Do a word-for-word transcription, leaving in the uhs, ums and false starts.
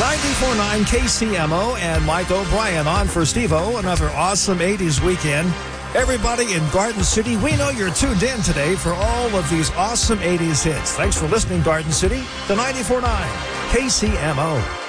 ninety-four point nine K C M O and Mike O'Brien on for Steve-O. Another awesome eighties weekend. Everybody in Garden City, we know you're tuned in today for all of these awesome eighties hits. Thanks for listening, Garden City, to ninety-four point nine K C M O.